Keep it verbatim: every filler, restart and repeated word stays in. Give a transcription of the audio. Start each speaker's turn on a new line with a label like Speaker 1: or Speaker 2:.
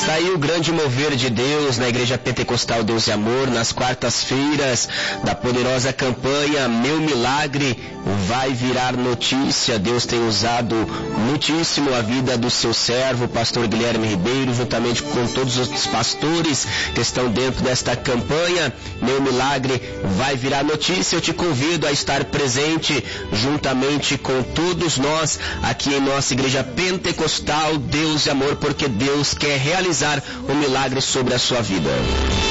Speaker 1: Está aí o grande mover de Deus na Igreja Pentecostal Deus e Amor, nas quartas-feiras da poderosa campanha Meu Milagre vai virar notícia. Deus tem usado muitíssimo a vida do seu servo, pastor Guilherme Ribeiro, juntamente com todos os pastores que estão dentro desta campanha Meu Milagre vai virar notícia. Eu te convido a estar presente juntamente com todos nós aqui em nossa Igreja Pentecostal Deus e Amor, porque Deus quer realizar um milagre sobre a sua vida.